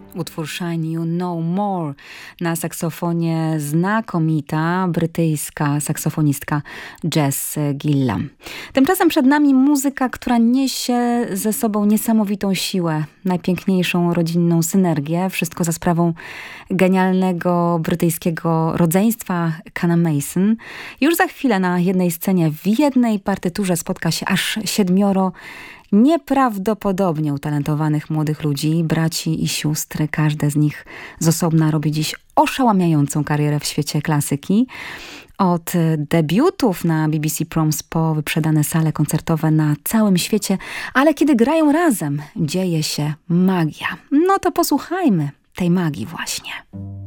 Utwór Shine You No More. Na saksofonie znakomita brytyjska saksofonistka Jess Gillam. Tymczasem przed nami muzyka, która niesie ze sobą niesamowitą siłę, najpiękniejszą rodzinną synergię. Wszystko za sprawą genialnego brytyjskiego rodzeństwa Cana Mason. Już za chwilę na jednej scenie, w jednej partyturze spotka się aż 7 nieprawdopodobnie utalentowanych młodych ludzi, braci i sióstr. Każde z nich z osobna robi dziś oszałamiającą karierę w świecie klasyki. Od debiutów na BBC Proms po wyprzedane sale koncertowe na całym świecie, ale kiedy grają razem, dzieje się magia. No to posłuchajmy tej magii właśnie.